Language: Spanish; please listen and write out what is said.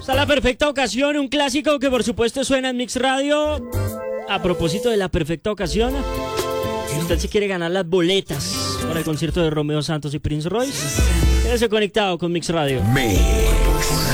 Está La Perfecta Ocasión, un clásico que por supuesto suena en Mix Radio. A propósito de La Perfecta Ocasión, si usted se quiere ganar las boletas para el concierto de Romeo Santos y Prince Royce, quédese conectado con Mix Radio. Mix